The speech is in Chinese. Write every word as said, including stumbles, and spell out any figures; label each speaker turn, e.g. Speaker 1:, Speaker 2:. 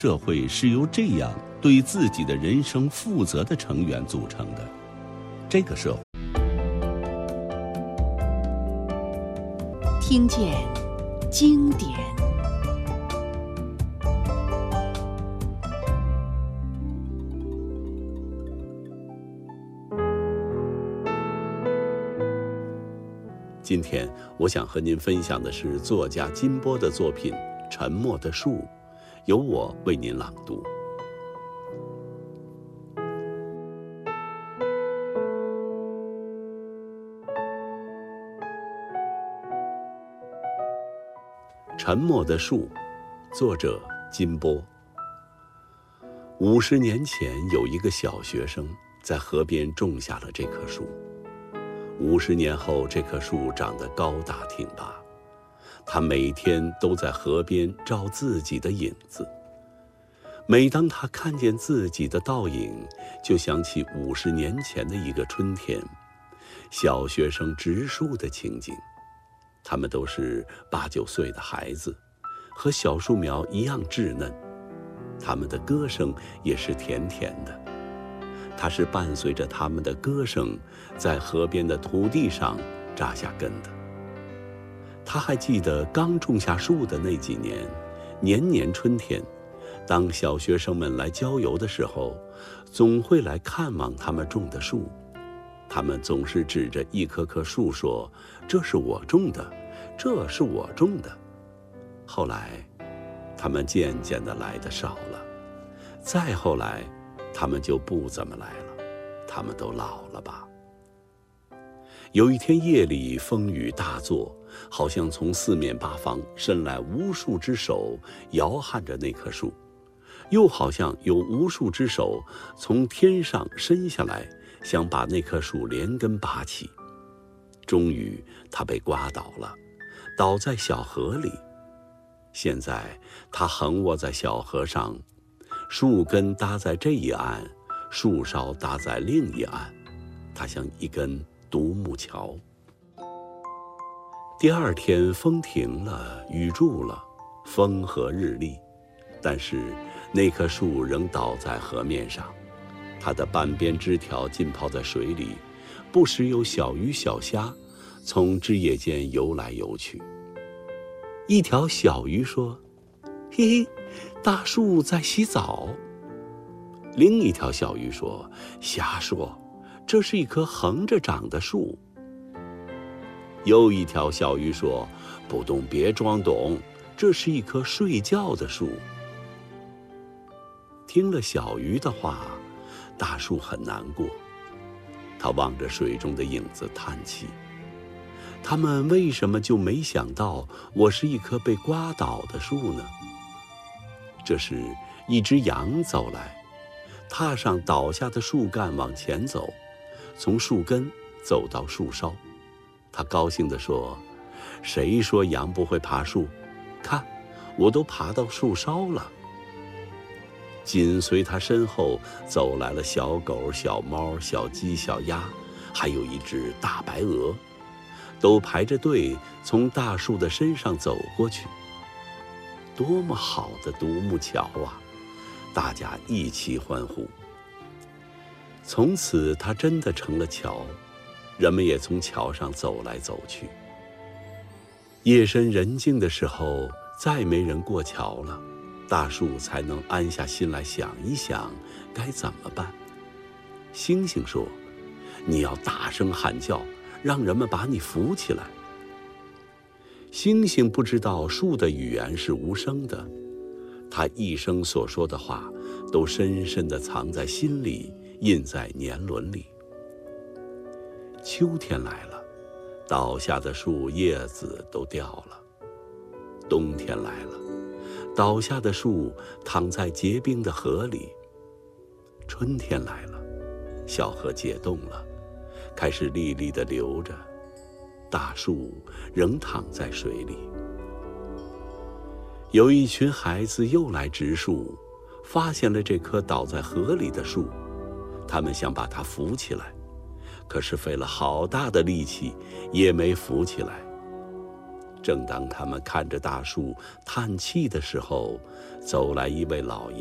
Speaker 1: 社会是由这样对自己的人生负责的成员组成的。这个社会，
Speaker 2: 听见经典。
Speaker 1: 今天我想和您分享的是作家金波的作品《沉默的树》，由我为您朗读。沉默的树，作者金波。五十年前，有一个小学生在河边种下了这棵树。五十年后，这棵树长得高大挺拔，他每天都在河边照自己的影子。每当他看见自己的倒影，就想起五十年前的一个春天，小学生植树的情景。他们都是八九岁的孩子，和小树苗一样稚嫩，他们的歌声也是甜甜的。它是伴随着他们的歌声，在河边的土地上扎下根的。他还记得刚种下树的那几年，年年春天，当小学生们来郊游的时候，总会来看望他们种的树。他们总是指着一棵棵树说：“这是我种的，这是我种的。”后来，他们渐渐地来的少了，再后来，他们就不怎么来了，他们都老了吧。有一天夜里，风雨大作，好像从四面八方伸来无数只手，摇撼着那棵树，又好像有无数只手从天上伸下来，想把那棵树连根拔起。终于，它被刮倒了，倒在小河里。现在，它横卧在小河上，树根搭在这一岸，树梢搭在另一岸，它像一根独木桥。第二天，风停了，雨住了，风和日丽，但是那棵树仍倒在河面上，它的半边枝条浸泡在水里，不时有小鱼小虾从枝叶间游来游去。一条小鱼说：“嘿嘿，大树在洗澡。”另一条小鱼说：“瞎说，这是一棵横着长的树。”又一条小鱼说：“不懂别装懂，这是一棵睡觉的树。”听了小鱼的话，大树很难过，他望着水中的影子叹气。他们为什么就没想到我是一棵被刮倒的树呢？这时，一只羊走来，踏上倒下的树干往前走，从树根走到树梢。他高兴地说：“谁说羊不会爬树？看，我都爬到树梢了。”紧随他身后走来了小狗、小猫、小鸡、小鸭，还有一只大白鹅，都排着队从大树的身上走过去。多么好的独木桥啊！大家一起欢呼。从此，它真的成了桥，人们也从桥上走来走去。夜深人静的时候，再没人过桥了，大树才能安下心来想一想该怎么办。星星说：“你要大声喊叫，让人们把你扶起来。”星星不知道树的语言是无声的，它一生所说的话都深深地藏在心里，印在年轮里。秋天来了，倒下的树叶子都掉了。冬天来了，倒下的树躺在结冰的河里。春天来了，小河解冻了，开始沥沥地流着，大树仍躺在水里。有一群孩子又来植树，发现了这棵倒在河里的树，他们想把它扶起来，可是费了好大的力气，也没扶起来。 正当他们看着大树叹气的时候，走来一位老爷。